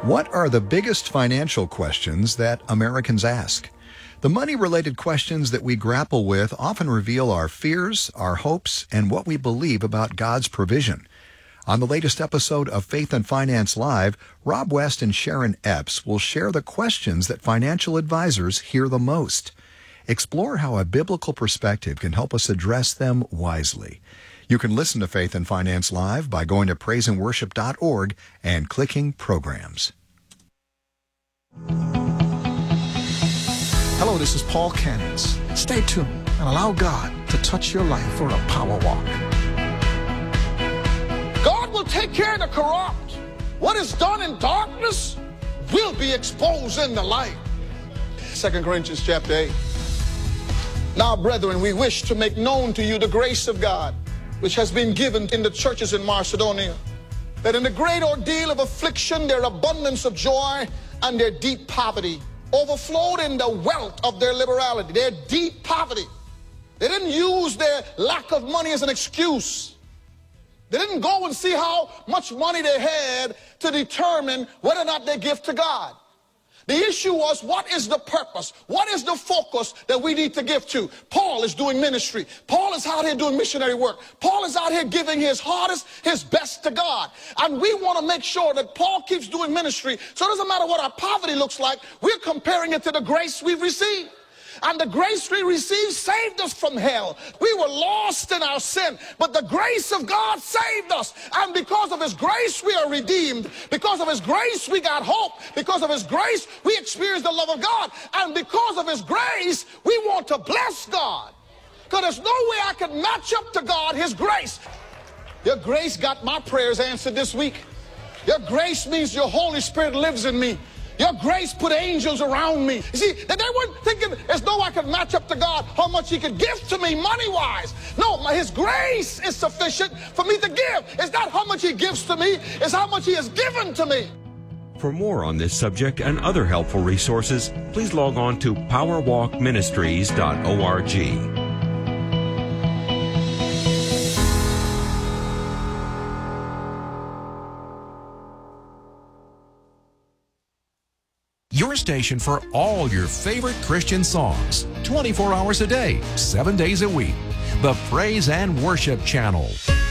What are the biggest financial questions that Americans ask? The money-related questions that we grapple with often reveal our fears, our hopes, and what we believe about God's provision. On the latest episode of Faith and Finance Live, Rob West and Sharon Epps will share the questions that financial advisors hear the most. Explore how a biblical perspective can help us address them wisely. You can listen to Faith and Finance Live by going to praiseandworship.org and clicking Programs. Hello, this is Paul Cannons. Stay tuned and allow God to touch your life for a power walk. God will take care of the corrupt. What is done in darkness will be exposed in the light. 2 Corinthians chapter 8. Now, brethren, we wish to make known to you the grace of God, which has been given in the churches in Macedonia, that in the great ordeal of affliction, their abundance of joy and their deep poverty overflowed in the wealth of their liberality, their deep poverty. They didn't use their lack of money as an excuse. They didn't go and see how much money they had to determine whether or not they give to God. The issue was, what is the purpose? What is the focus that we need to give to? Paul is doing ministry. Paul is out here doing missionary work. Paul is out here giving his hardest, his best to God. And we want to make sure that Paul keeps doing ministry. So it doesn't matter what our poverty looks like. We're comparing it to the grace we've received. And the grace we received saved us from hell. We were lost in our sin, but the grace of God saved us. And because of his grace, we are redeemed. Because of his grace, we got hope. Because of his grace, we experienced the love of God. And because of his grace, we want to bless God. Because there's no way I can match up to God, his grace. Your grace got my prayers answered this week. Your grace means your Holy Spirit lives in me. Your grace put angels around me. You see, that they weren't thinking as though I could match up to God how much he could give to me money-wise. No, his grace is sufficient for me to give. It's not how much he gives to me, it's how much he has given to me. For more on this subject and other helpful resources, please log on to powerwalkministries.org. Your station for all your favorite Christian songs, 24 hours a day, 7 days a week. The Praise and Worship Channel.